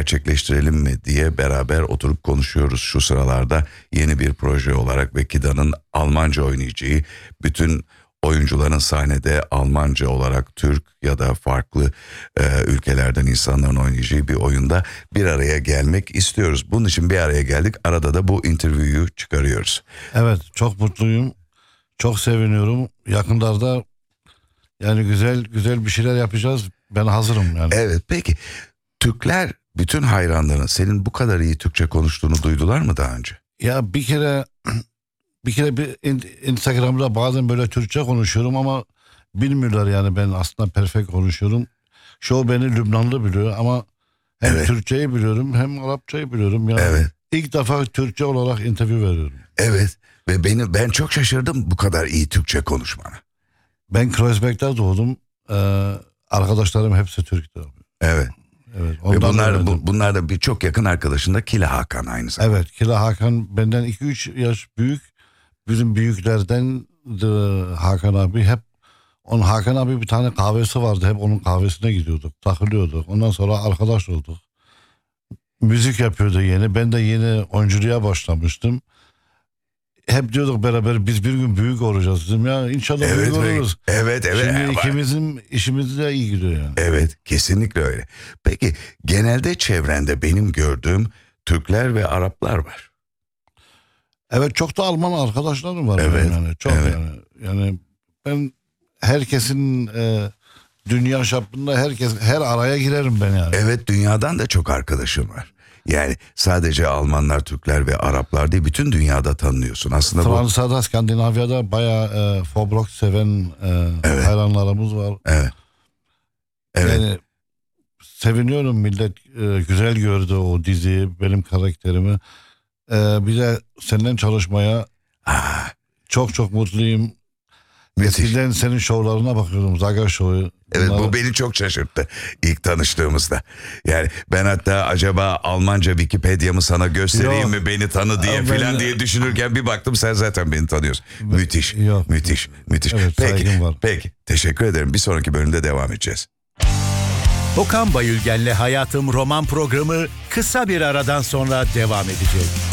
gerçekleştirelim mi diye beraber oturup konuşuyoruz şu sıralarda. Yeni bir proje olarak ve Kida'nın Almanca oynayacağı, bütün oyuncuların sahnede Almanca olarak Türk ya da farklı ülkelerden insanların oynayacağı bir oyunda bir araya gelmek istiyoruz. Bunun için bir araya geldik. Arada da bu interview'yu çıkarıyoruz. Evet, çok mutluyum. Çok seviniyorum. Yakınlarda yani güzel bir şeyler yapacağız. Ben hazırım yani. Evet, peki Türkler, bütün hayranların senin bu kadar iyi Türkçe konuştuğunu duydular mı daha önce? Ya bir kere Instagram'da bazen böyle Türkçe konuşuyorum ama bilmiyorlar yani ben aslında perfect konuşuyorum. Çoğu beni Lübnanlı biliyor ama hem Evet. Türkçeyi biliyorum hem Arapçayı biliyorum. Yani Evet. İlk defa Türkçe olarak interview veriyorum. Evet ve ben çok şaşırdım bu kadar iyi Türkçe konuşmana. Ben Kreuzberg'de doğdum. Arkadaşlarım hepsi Türk'tü. Evet. Evet. Ve bunlar da bir çok yakın arkadaşın da Kila Hakan aynı zamanda. Evet, Kila Hakan benden 2-3 yaş büyük. Bizim büyüklerden de Hakan abi hep Hakan abi bir tane kahvesi vardı. Hep onun kahvesine gidiyorduk, takılıyorduk. Ondan sonra arkadaş olduk. Müzik yapıyordu yeni. Ben de yeni oyunculuğa başlamıştım. Hep diyorduk beraber biz bir gün büyük olacağız dedim ya inşallah büyük oluruz. Evet. Şimdi ikimizin işimiz de iyi gidiyor yani. Evet, kesinlikle öyle. Peki genelde çevrende benim gördüğüm Türkler ve Araplar var. Evet, çok da Alman arkadaşlarım var Evet, benim yani. Çok evet. yani ben herkesin dünya çapında her araya girerim ben yani. Evet, dünyadan da çok arkadaşım var. Yani sadece Almanlar, Türkler ve Araplar değil, bütün dünyada tanınıyorsun. Aslında Fransa'da, Skandinavya'da bayağı folk rock seven Evet. hayranlarımız var. Evet. Yani seviniyorum, millet güzel gördü o diziyi, benim karakterimi. Bir de seninle çalışmaya çok mutluyum. Müthiş. Eskiden senin şovlarına bakıyordum, Zaga Show'u. Evet, bu beni çok şaşırttı ilk tanıştığımızda. Yani ben hatta acaba Almanca Wikipedia'mı sana göstereyim mi beni tanı diye filan diye düşünürken bir baktım sen zaten beni tanıyorsun. Müthiş. Müthiş. Evet, saygım var. Peki. Teşekkür ederim. Bir sonraki bölümde devam edeceğiz. Okan Bayülgen'le Hayatım roman programı kısa bir aradan sonra devam edecek.